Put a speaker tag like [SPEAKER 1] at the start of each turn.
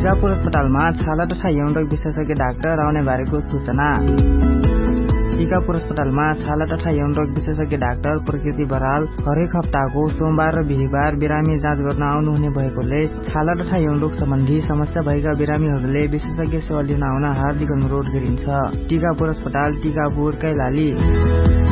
[SPEAKER 1] टिकापुर अस्पतालमा छाला तथा यौन रोग विशेषज्ञ डाक्टर आउने बारेको सूचना। टिकापुर अस्पतालमा छाला तथा यौन रोग विशेषज्ञ डाक्टर प्रकृति बराल हरेक हप्ताको सोमबार र बिहीबार बिरामी जाँच गर्न आउनुहुने भएकोले छाला तथा यौन रोग सम्बन्धी समस्या भएका बिरामीहरूले विशेषज्ञ सेवा लिन आउन हार्दिक अनुरोध गरिन्छ। टिकापुर अस्पताल, टिकापुर, कैलाली।